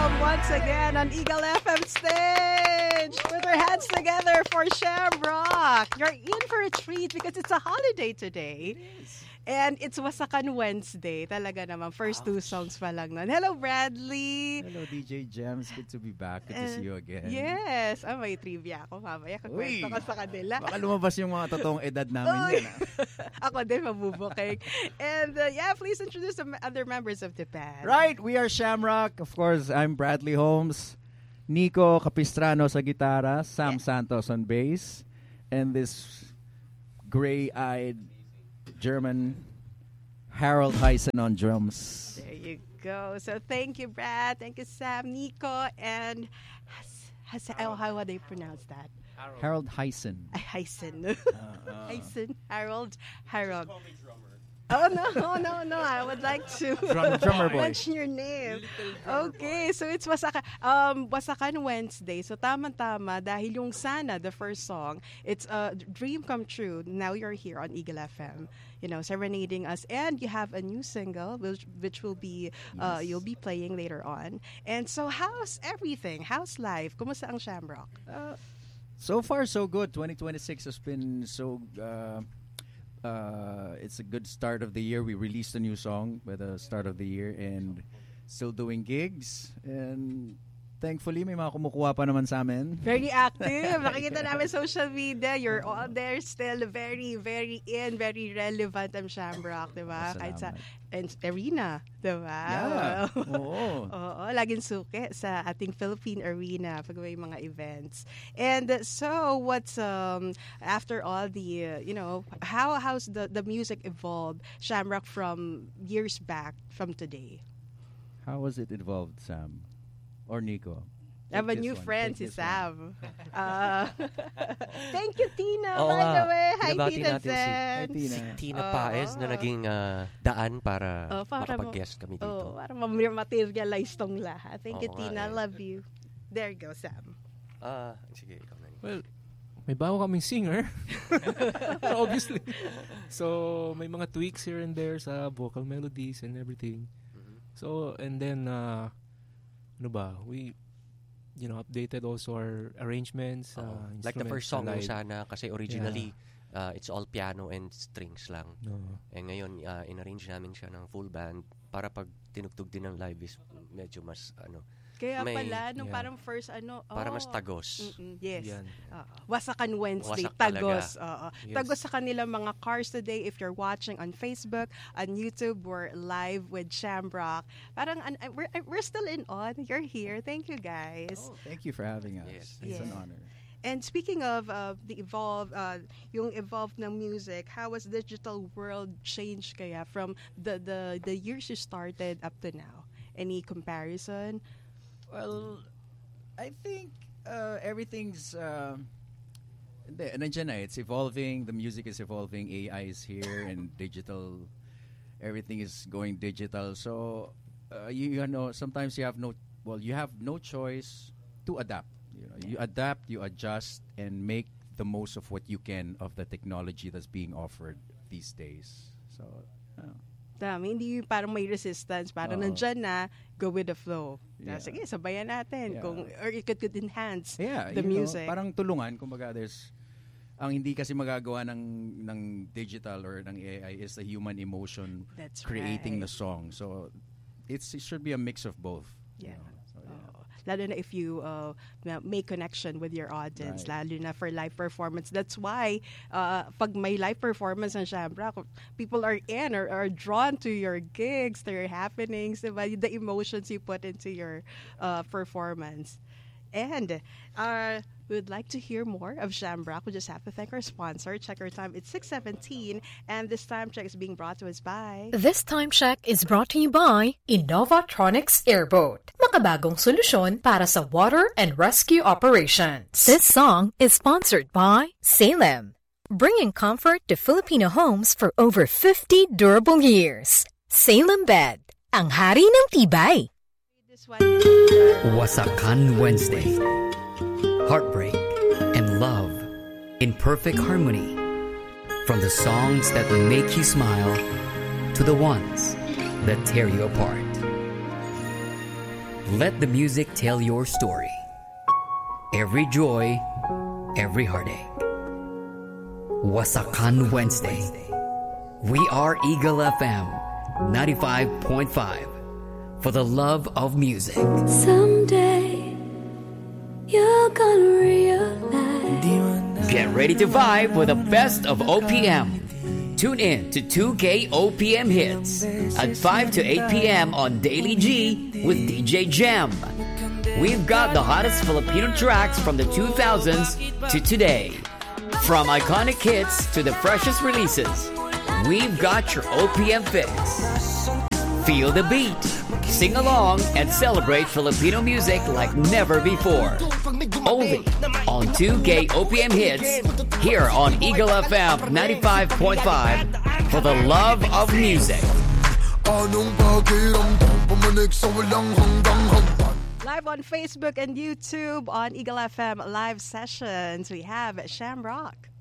welcome once again on Eagle FM stage. Put your hands together for Shamrock. You're in for a treat because it's a holiday today. It is. And it's Wasakan Wednesday. Talaga naman. First two songs pa lang nun. Hello, Bradley. Hello, DJ Gems. Good to be back. Good to see you again. Yes. May trivia ako mamaya. Kakwento ko sa kanila. Baka lumabas yung mga totoong edad namin yan. Ako din, mabubuking. And please introduce the other members of the band. Right, we are Shamrock. Of course, I'm Bradley Holmes. Nico Capistrano sa gitara. Sam Santos on bass. And this gray-eyed German Harold Heisen on drums. There you go. So thank you, Brad. Thank you, Sam, Nico, and how would they pronounce that? Harold Heisen. Heisen. Heisen. Harold. Oh, no. I would like to Drummer boy. mention your name. Okay, so it's Wasakan Wednesday. So tama-tama dahil yung Sana, the first song, it's a dream come true. Now you're here on Eagle FM, serenading us. And you have a new single, which will be, you'll be playing later on. And so how's everything? How's life? Kumusta ang Shamrock? So far, so good. 2026 has been so... it's a good start of the year. We released a new song by the start of the year and still doing gigs. And thankfully, may mga kumukuha pa naman sa amin. Very active. Nakikita namin social media. You're all there still. Very, very very relevant ang Shamrock, di ba? Kahit sa arena, di ba? Yeah. Oo. Oo, laging suki sa ating Philippine arena pag may mga events. And so, what's, after all the, how's the music evolved, Shamrock, from years back, from today? How was it evolved, Sam? Or Nico? I have a new friend, si Sam. Thank you, Tina, by the way. Hi, Tina Zen. Si Tina Paez na naging daan para makapag-guest kami dito. Para ma-materialize tong lahat. Thank you, Tina. Eh. Love you. There you go, Sam. Sige, ikaw na. Well, may bago kaming singer. Obviously. So, may mga tweaks here and there sa vocal melodies and everything. Mm-hmm. So, and then, we updated also our arrangements. Like the first song live. yung Sana, kasi originally it's all piano and strings lang. Eh ngayon in-arrange namin siya ng full band para pag tinugtog din ng live is medyo mas Kaya pala, nung parang first para mas tagos. Yes. Yan. Wasakan Wednesday, Wasak tagos. Yes. Tagos sa kanilang mga cars today. If you're watching on Facebook, on YouTube, we're live with Shamrock. Parang, we're still in on. You're here. Thank you, guys. Oh, thank you for having us. Yes. It's an honor. And speaking of the yung evolved ng music, how has digital world changed kaya from the years you started up to now? Any comparison? Well, I think everything's nandiyan na. It's evolving. The music is evolving. AI is here and digital. Everything is going digital. So sometimes you have no choice to adapt. You adapt, you adjust, and make the most of what you can of the technology that's being offered these days. So. Dami, hindi parang may resistance, parang nandyan na, go with the flow. Sige, sabayan natin or it could enhance the music. Parang tulungan, kumbaga ang hindi kasi magagawa ng digital or ng AI is the human emotion. That's creating right. the song. So it should be a mix of both. Yeah. Lalo na if you make connection with your audience, right. Lalo na for live performance. That's why pag may live performance ng Shamrock, people are in or are drawn to your gigs, to your happenings, diba? The emotions you put into your performance. And we would like to hear more of Shamrock. We just have to thank our sponsor. Check our time. It's 6:17, and this time check is being brought to us by... This time check is brought to you by Innovatronics Airboat. Makabagong solusyon para sa water and rescue operations. This song is sponsored by Salem, bringing comfort to Filipino homes for over 50 durable years. Salem Bed, ang hari ng tibay. Wasakan Wednesday. Heartbreak and love in perfect harmony. From the songs that make you smile to the ones that tear you apart. Let the music tell your story. Every joy, every heartache. Wasakan Wednesday. We are Eagle FM 95.5 for the love of music. Someday you're gonna realize. Get ready to vibe with the best of OPM. Tune in to 2K OPM Hits at 5 to 8 p.m. on Daily G with DJ Gem. We've got the hottest Filipino tracks from the 2000s to today. From iconic hits to the freshest releases, we've got your OPM fix. Feel the beat, sing along, and celebrate Filipino music like never before. Only on 2K OPM Hits, here on Eagle FM 95.5 for the love of music. Live on Facebook and YouTube on Eagle FM live sessions, we have Shamrock.